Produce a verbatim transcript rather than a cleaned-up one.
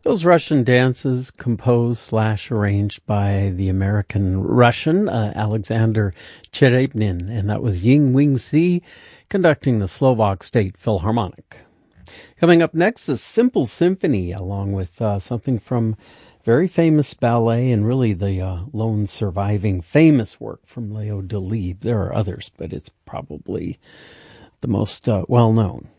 Those Russian dances, composed slash arranged by the American Russian uh, Alexander Cherepnin, and that was Ying Wing Si conducting the Slovak State Philharmonic. Coming up next is Simple Symphony, along with uh, something from very famous ballet and really the uh, lone surviving famous work from Leo Delibes. There are others, but it's probably the most uh, well-known.